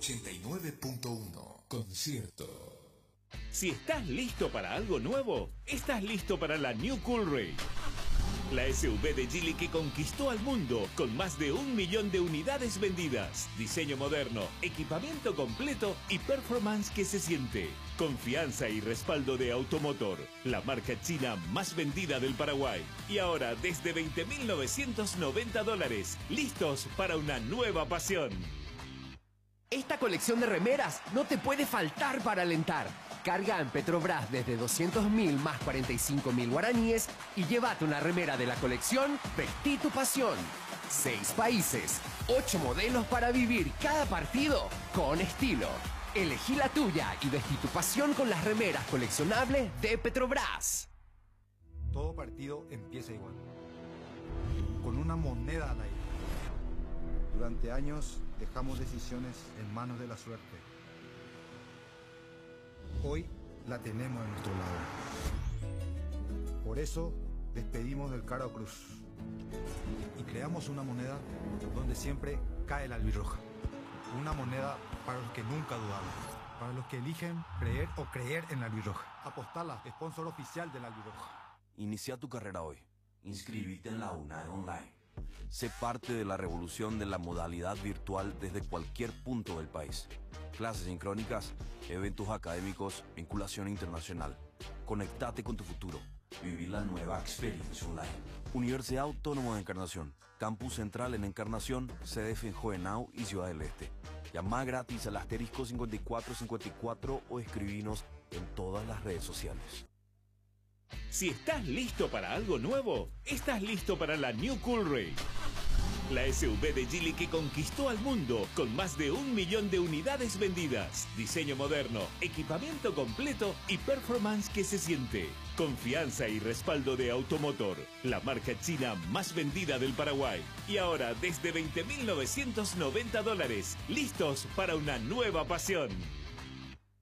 89.1 Concierto. Si estás listo para algo nuevo, estás listo para la New Coolray. La SUV de Geely que conquistó al mundo con más de 1 millón de unidades vendidas. Diseño moderno, equipamiento completo y performance que se siente. Confianza y respaldo de Automotor, la marca china más vendida del Paraguay. Y ahora desde $20.990, listos para una nueva pasión. Esta colección de remeras no te puede faltar para alentar. Carga en Petrobras desde 200.000 más 45.000 guaraníes y llévate una remera de la colección Vestí tu pasión. 6 países, 8 modelos para vivir cada partido con estilo. Elegí la tuya y vestí tu pasión con las remeras coleccionables de Petrobras. Todo partido empieza igual, con una moneda al aire. Durante años dejamos decisiones en manos de la suerte. Hoy la tenemos a nuestro lado. Por eso despedimos del Caro Cruz y creamos una moneda donde siempre cae la albirroja. Una moneda para los que nunca dudaron, para los que eligen creer o creer en la albirroja. Apostala, sponsor oficial de la albirroja. Inicia tu carrera hoy. Inscríbete en la UNAD Online. Sé parte de la revolución de la modalidad virtual desde cualquier punto del país. Clases sincrónicas, eventos académicos, vinculación internacional. Conectate con tu futuro. Vivir la nueva experiencia online. Universidad Autónoma de Encarnación. Campus Central en Encarnación, CDF en Jovenau y Ciudad del Este. Llama gratis al asterisco 5454 o escribinos en todas las redes sociales. Si estás listo para algo nuevo, estás listo para la New Coolray. La SUV de Geely que conquistó al mundo con más de 1 millón de unidades vendidas. Diseño moderno, equipamiento completo y performance que se siente. Confianza y respaldo de Automotor, la marca china más vendida del Paraguay. Y ahora desde $20.990, listos para una nueva pasión.